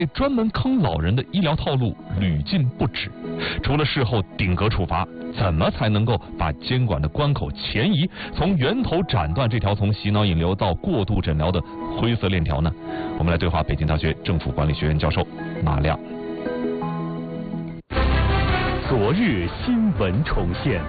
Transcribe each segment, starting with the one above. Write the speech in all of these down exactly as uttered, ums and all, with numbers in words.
专门坑老人的医疗套路屡禁不止，除了事后顶格处罚，怎么才能够把监管的关口前移，从源头斩断这条从洗脑引流到过度诊疗的灰色链条呢？我们来对话北京大学政府管理学院教授马亮。 昨日新闻重现。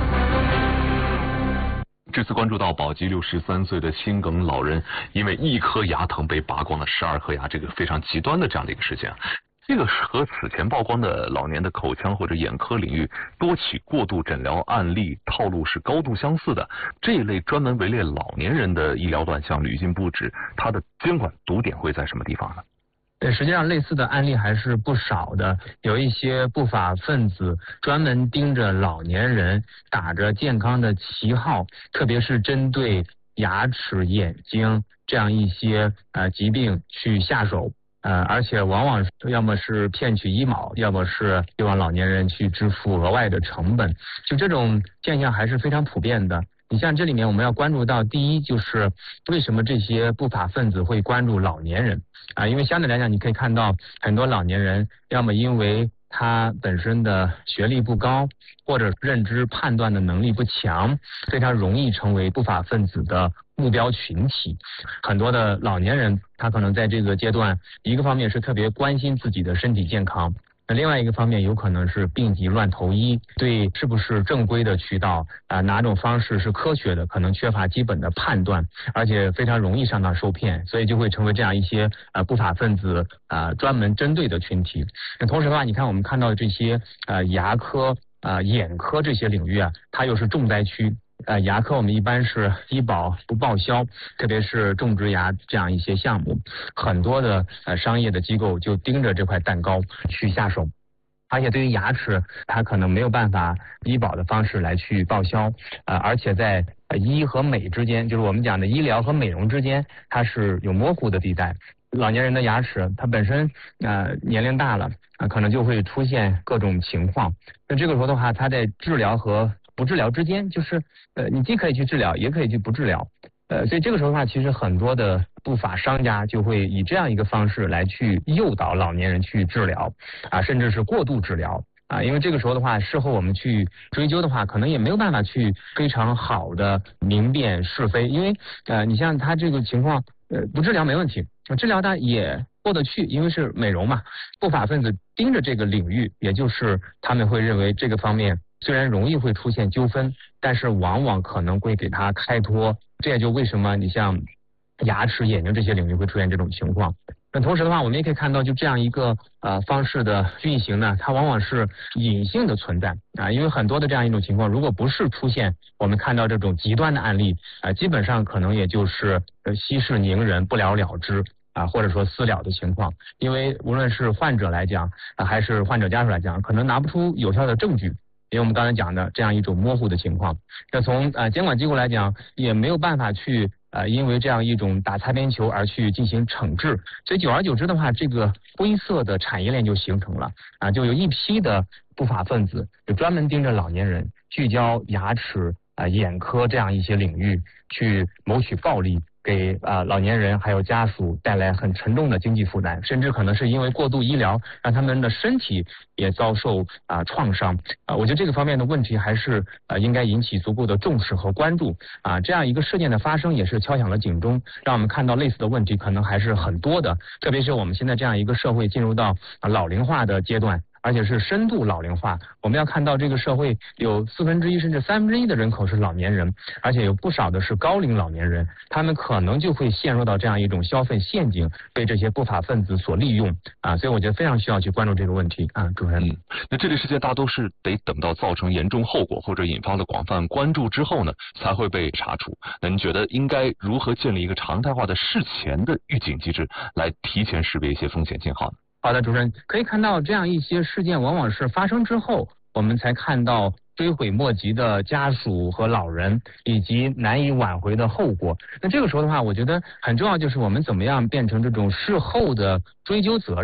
这次关注到宝鸡六十三岁的心梗老人，因为一颗牙疼被拔光了十二颗牙，这个非常极端的这样的一个事件。这个和此前曝光的老年的口腔或者眼科领域多起过度诊疗案例套路是高度相似的。这一类专门围猎老年人的医疗乱象屡禁不止，它的监管堵点会在什么地方呢？ 对，实际上类似的案例还是不少的，有一些不法分子专门盯着老年人，打着健康的旗号，特别是针对牙齿、眼睛这样一些呃疾病去下手，呃，而且往往要么是骗取医保，要么是希望老年人去支付额外的成本，就这种现象还是非常普遍的。你像这里面我们要关注到，第一就是为什么这些不法分子会关注老年人啊？因为相对来讲，你可以看到很多老年人，要么因为他本身的学历不高，或者认知判断的能力不强，非常容易成为不法分子的目标群体。很多的老年人，他可能在这个阶段，一个方面是特别关心自己的身体健康。那另外一个方面有可能是病急乱投医，对是不是正规的渠道啊、呃，哪种方式是科学的，可能缺乏基本的判断，而且非常容易上当受骗，所以就会成为这样一些呃不法分子啊、呃、专门针对的群体。那同时的话，你看我们看到的这些呃牙科啊、呃、眼科这些领域啊，它又是重灾区。呃，牙科我们一般是医保不报销，特别是种植牙这样一些项目，很多的呃商业的机构就盯着这块蛋糕去下手。而且对于牙齿，它可能没有办法医保的方式来去报销，呃，而且在医和美之间，就是我们讲的医疗和美容之间，它是有模糊的地带。老年人的牙齿，它本身呃年龄大了啊、呃，可能就会出现各种情况。那这个时候的话，它在治疗和不治疗之间，就是呃，你既可以去治疗，也可以去不治疗，呃，所以这个时候的话，其实很多的不法商家就会以这样一个方式来去诱导老年人去治疗，啊，甚至是过度治疗啊，因为这个时候的话，事后我们去追究的话，可能也没有办法去非常好的明辨是非，因为呃，你像他这个情况，呃，不治疗没问题，治疗它也过得去，因为是美容嘛，不法分子盯着这个领域，也就是他们会认为这个方面。虽然容易会出现纠纷，但是往往可能会给他开脱，这也就为什么你像牙齿、眼睛这些领域会出现这种情况。那同时的话，我们也可以看到，就这样一个呃方式的运行呢，它往往是隐性的存在啊，因为很多的这样一种情况，如果不是出现我们看到这种极端的案例啊，基本上可能也就是呃息事宁人、不了了之。啊，或者说私了的情况，因为无论是患者来讲啊，还是患者家属来讲，可能拿不出有效的证据。因为我们刚才讲的这样一种模糊的情况，那从呃监管机构来讲，也没有办法去呃因为这样一种打擦边球而去进行惩治，所以久而久之的话，这个灰色的产业链就形成了啊，就有一批的不法分子就专门盯着老年人，聚焦牙齿啊、呃、眼科这样一些领域去谋取暴利。给啊、呃、老年人还有家属带来很沉重的经济负担，甚至可能是因为过度医疗，让他们的身体也遭受啊、呃、创伤啊、呃。我觉得这个方面的问题还是呃应该引起足够的重视和关注啊、呃。这样一个事件的发生，也是敲响了警钟，让我们看到类似的问题可能还是很多的。特别是我们现在这样一个社会进入到啊老龄化的阶段。而且是深度老龄化，我们要看到这个社会有四分之一甚至三分之一的人口是老年人，而且有不少的是高龄老年人，他们可能就会陷入到这样一种消费陷阱，被这些不法分子所利用啊，所以我觉得非常需要去关注这个问题啊，主持人。 嗯，那这类事件大都是得等到造成严重后果或者引发了广泛关注之后呢，才会被查处。那您觉得应该如何建立一个常态化的事前的预警机制，来提前识别一些风险信号呢？ 好的，主持人，可以看到这样一些事件往往是发生之后，我们才看到追悔莫及的家属和老人，以及难以挽回的后果。那这个时候的话，我觉得很重要就是我们怎么样变成这种事后的追究责任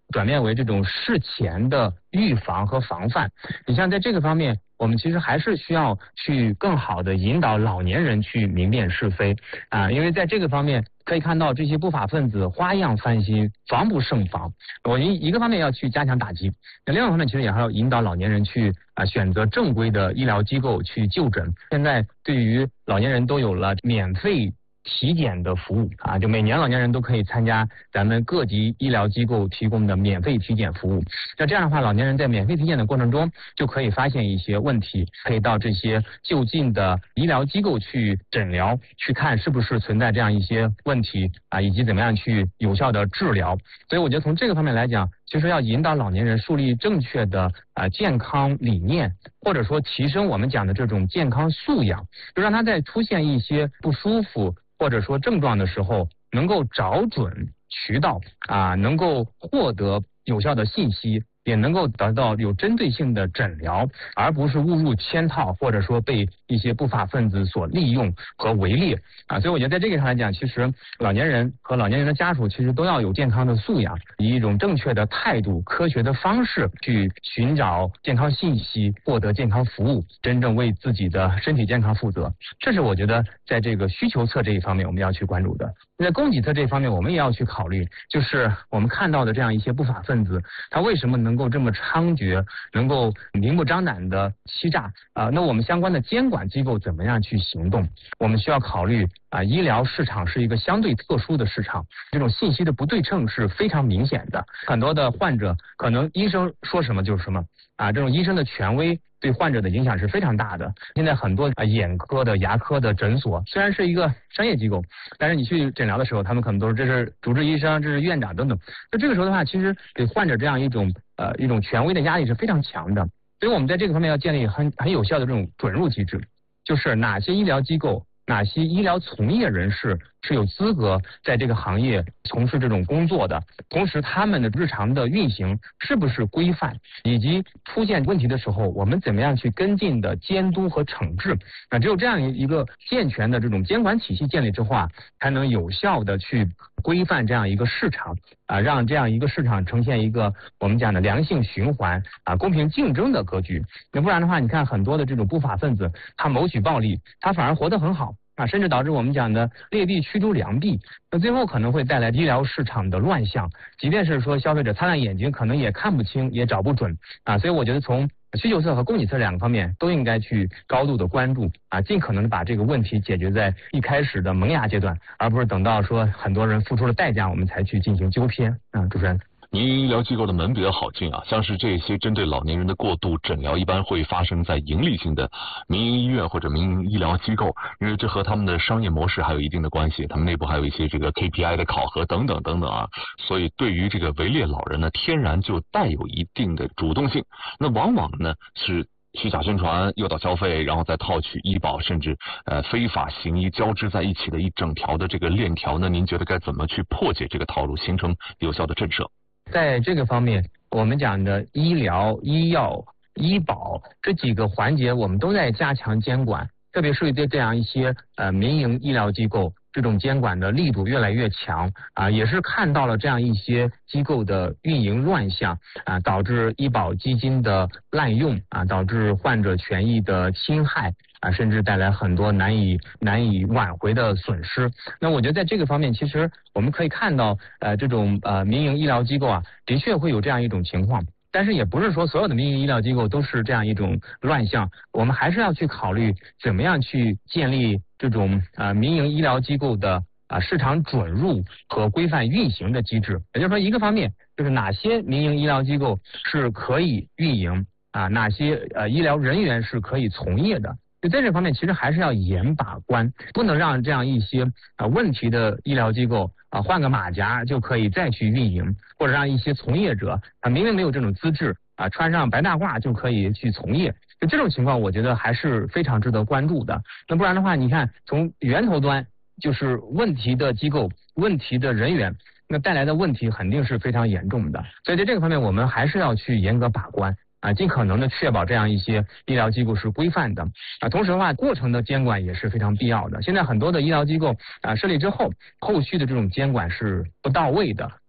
转变为这种事前的预防和防范。你像在这个方面，我们其实还是需要去更好的引导老年人去明辨是非啊，因为在这个方面可以看到这些不法分子花样翻新，防不胜防。我一一个方面要去加强打击，那另外一方面其实也还要引导老年人去啊选择正规的医疗机构去就诊。现在对于老年人都有了免费体检的服务啊，就每年老年人都可以参加咱们各级医疗机构提供的免费体检服务。那这样的话，老年人在免费体检的过程中就可以发现一些问题，可以到这些就近的医疗机构去诊疗，去看是不是存在这样一些问题啊，以及怎么样去有效的治疗。所以我觉得从这个方面来讲，其实要引导老年人树立正确的啊健康理念，或者说提升我们讲的这种健康素养，就让他在出现一些不舒服或者说症状的时候，能够找准渠道啊，能够获得有效的信息，也能够得到有针对性的诊疗，而不是误入圈套，或者说被一些不法分子所利用和围猎啊。所以我觉得在这个上来讲，其实老年人和老年人的家属其实都要有健康的素养，以一种正确的态度、科学的方式去寻找健康信息，获得健康服务，真正为自己的身体健康负责。这是我觉得在这个需求侧这一方面我们要去关注的。在供给侧这一方面，我们也要去考虑，就是我们看到的这样一些不法分子，他为什么能够这么猖獗，能够明目张胆的欺诈啊、呃？那我们相关的监管机构怎么样去行动？我们需要考虑啊、呃，医疗市场是一个相对特殊的市场，这种信息的不对称是非常明显的。很多的患者可能医生说什么就是什么啊，这种医生的权威对患者的影响是非常大的。现在很多啊眼科的、牙科的诊所虽然是一个商业机构，但是你去诊疗的时候，他们可能都是这是主治医生，这是院长等等。那这个时候的话，其实给患者这样一种呃一种权威的压力是非常强的。所以我们在这个方面要建立很很有效的这种准入机制，就是哪些医疗机构、哪些医疗从业人士是有资格在这个行业从事这种工作的，同时他们的日常的运行是不是规范，以及出现问题的时候我们怎么样去跟进的监督和惩治。那只有这样一个健全的这种监管体系建立之后啊，才能有效的去规范这样一个市场啊，让这样一个市场呈现一个我们讲的良性循环啊、公平竞争的格局。那不然的话，你看很多的这种不法分子，他谋取暴利，他反而活得很好啊，甚至导致我们讲的劣币驱逐良币，那最后可能会带来医疗市场的乱象。即便是说消费者擦亮眼睛，可能也看不清，也找不准啊。所以我觉得从需求侧和供给侧两个方面都应该去高度的关注啊，尽可能的把这个问题解决在一开始的萌芽阶段，而不是等到说很多人付出了代价，我们才去进行纠偏啊。主持人。 民营医疗机构的门比较好进啊，像是这些针对老年人的过度诊疗，一般会发生在盈利性的民营医院或者民营医疗机构，因为这和他们的商业模式还有一定的关系，他们内部还有一些这个 K P I 的考核等等等等啊，所以对于这个围猎老人呢，天然就带有一定的主动性，那往往呢是虚假宣传、诱导消费，然后再套取医保，甚至呃非法行医交织在一起的一整条的这个链条呢，您觉得该怎么去破解这个套路，形成有效的震慑？ 在这个方面，我们讲的医疗、医药、医保这几个环节，我们都在加强监管，特别是对这样一些呃民营医疗机构，这种监管的力度越来越强啊，也是看到了这样一些机构的运营乱象啊，导致医保基金的滥用啊，导致患者权益的侵害啊，甚至带来很多难以难以挽回的损失。那我觉得在这个方面，其实我们可以看到，呃，这种呃民营医疗机构啊，的确会有这样一种情况。但是也不是说所有的民营医疗机构都是这样一种乱象，我们还是要去考虑怎么样去建立这种呃民营医疗机构的啊市场准入和规范运行的机制。也就是说，一个方面就是哪些民营医疗机构是可以运营啊，哪些呃医疗人员是可以从业的。就在这方面，其实还是要严把关，不能让这样一些啊问题的医疗机构啊换个马甲就可以再去运营，或者让一些从业者啊明明没有这种资质啊穿上白大褂就可以去从业。就这种情况，我觉得还是非常值得关注的。那不然的话，你看从源头端就是问题的机构、问题的人员，那带来的问题肯定是非常严重的。所以在这个方面，我们还是要去严格把关。啊，尽可能的确保这样一些医疗机构是规范的啊。同时的话，过程的监管也是非常必要的。现在很多的医疗机构啊设立之后，后续的这种监管是不到位的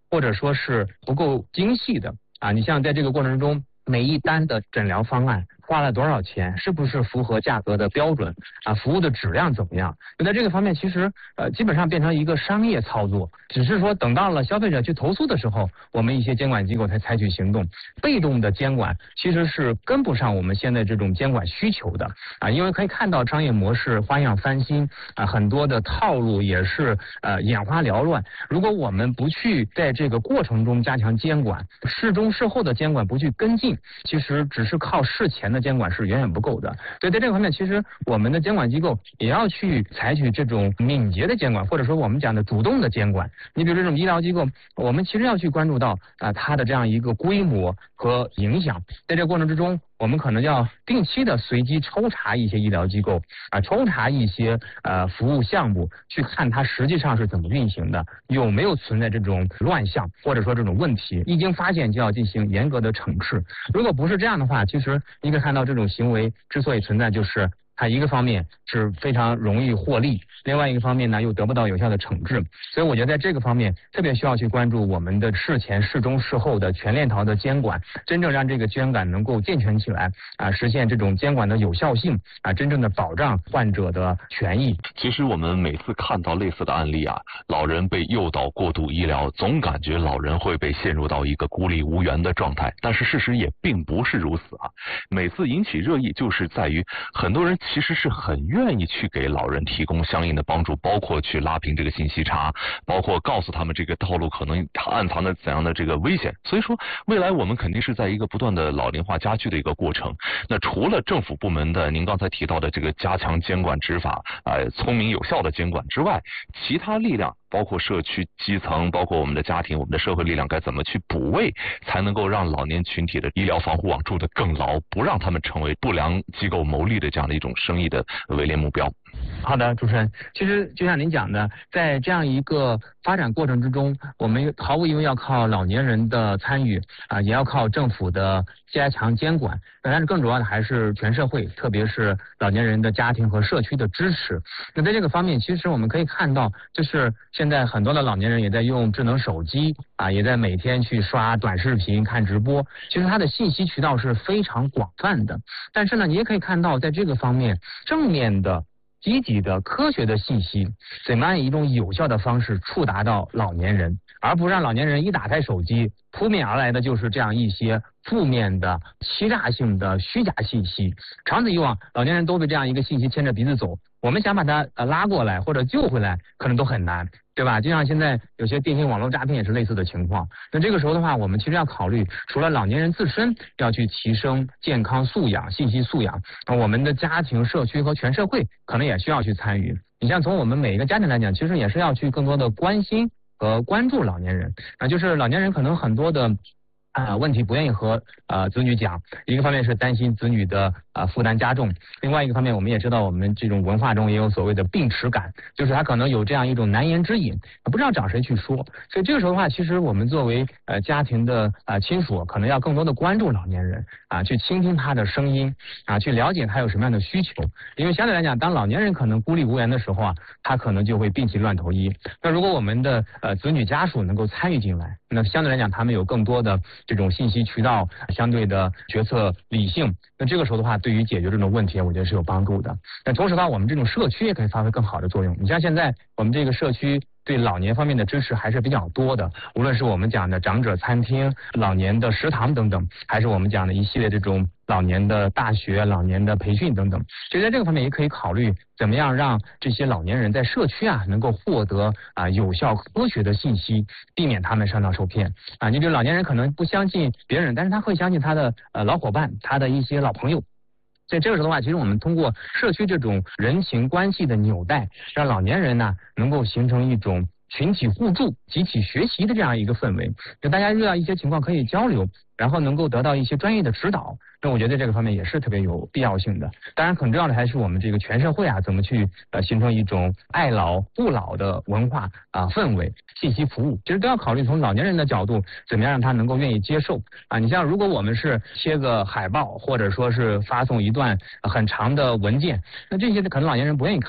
或者说是不够精细的啊。你像在这个过程中，每一单的诊疗方案花了多少钱，是不是符合价格的标准啊？服务的质量怎么样？就在这个方面，其实呃基本上变成一个商业操作，只是说等到了消费者去投诉的时候，我们一些监管机构才采取行动。被动的监管其实是跟不上我们现在这种监管需求的啊，因为可以看到商业模式花样翻新啊，很多的套路也是呃眼花缭乱。如果我们不去在这个过程中加强监管，事中事后的监管不去跟进，其实只是靠事前的监管是远远不够的。所以在这个方面，其实我们的监管机构也要去采取这种敏捷的监管，或者说我们讲的主动的监管。你比如这种医疗机构，我们其实要去关注到啊、呃、它的这样一个规模和影响。在这个过程之中，我们可能要定期的随机抽查一些医疗机构啊，抽查一些呃服务项目，去看它实际上是怎么运行的，有没有存在这种乱象或者说这种问题，一经发现就要进行严格的惩治。如果不是这样的话，其实你可以看到这种行为之所以存在，就是它一个方面是非常容易获利，另外一个方面呢又得不到有效的惩治。所以我觉得在这个方面特别需要去关注我们的事前、事中、事后的全链条的监管，真正让这个监管能够健全起来啊，实现这种监管的有效性啊，真正的保障患者的权益。 其实我们每次看到类似的案例啊，老人被诱导过度医疗，总感觉老人会被陷入到一个孤立无援的状态，但是事实也并不是如此啊。每次引起热议就是在于很多人其实是很愿意去给老人提供相应的帮助，包括去拉平这个信息差，包括告诉他们这个道路可能暗藏的怎样的这个危险。所以说未来我们肯定是在一个不断的老龄化加剧的一个过程。那除了政府部门的您刚才提到的这个加强监管执法呃聪明有效的监管之外，其他力量包括社区基层，包括我们的家庭，我们的社会力量该怎么去补位，才能够让老年群体的医疗防护网筑得更牢，不让他们成为不良机构牟利的这样的一种生意的围猎目标。 好的，主持人，其实就像您讲的，在这样一个发展过程之中，我们毫无疑问要靠老年人的参与啊，也要靠政府的加强监管，但是更主要的还是全社会，特别是老年人的家庭和社区的支持。那在这个方面，其实我们可以看到，就是现在很多的老年人也在用智能手机啊，也在每天去刷短视频、看直播，其实它的信息渠道是非常广泛的。但是呢，你也可以看到，在这个方面，正面的积极的科学的信息怎么样以一种有效的方式触达到老年人，而不让老年人一打开手机扑面而来的就是这样一些负面的欺诈性的虚假信息。长此以往，老年人都被这样一个信息牵着鼻子走，我们想把他呃拉过来或者救回来可能都很难，对吧？就像现在有些电信网络诈骗也是类似的情况。那这个时候的话，我们其实要考虑，除了老年人自身要去提升健康素养、信息素养，我们的家庭、社区和全社会可能也需要去参与。你像从我们每一个家庭来讲，其实也是要去更多的关心和关注老年人啊，就是老年人可能很多的啊问题不愿意和呃子女讲，一个方面是担心子女的啊负担加重，另外一个方面我们也知道我们这种文化中也有所谓的病耻感，就是他可能有这样一种难言之隐，不知道找谁去说。所以这个时候的话，其实我们作为呃家庭的啊亲属，可能要更多的关注老年人啊，去倾听他的声音啊，去了解他有什么样的需求。因为相对来讲，当老年人可能孤立无援的时候啊，他可能就会病急乱投医。那如果我们的呃子女家属能够参与进来，那相对来讲他们有更多的这种信息渠道，相对的决策理性，那这个时候的话，对于解决这种问题，我觉得是有帮助的。那同时的话，我们这种社区也可以发挥更好的作用。你像现在我们这个社区对老年方面的支持还是比较多的，无论是我们讲的长者餐厅、老年的食堂等等，还是我们讲的一系列这种老年的大学、老年的培训等等。所以在这个方面也可以考虑怎么样让这些老年人在社区啊能够获得啊有效科学的信息，避免他们上当受骗啊。你比如老年人可能不相信别人，但是他会相信他的呃老伙伴、他的一些老朋友。所以这个时候的话，其实我们通过社区这种人情关系的纽带，让老年人呢能够形成一种群体互助、集体学习的这样一个氛围，就大家遇到一些情况可以交流，然后能够得到一些专业的指导。那我觉得这个方面也是特别有必要性的。当然，很重要的还是我们这个全社会啊，怎么去呃形成一种爱老不老的文化啊氛围、信息服务，其实都要考虑从老年人的角度，怎么样让他能够愿意接受啊。你像如果我们是贴个海报，或者说是发送一段很长的文件，那这些可能老年人不愿意看。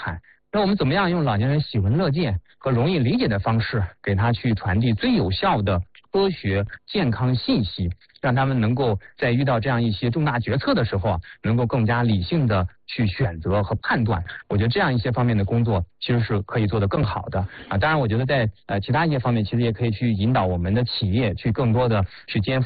那我们怎么样用老年人喜闻乐见和容易理解的方式，给他去传递最有效的科学健康信息，让他们能够在遇到这样一些重大决策的时候啊，能够更加理性的去选择和判断。我觉得这样一些方面的工作其实是可以做得更好的啊。当然，我觉得在呃其他一些方面，其实也可以去引导我们的企业去更多的去肩负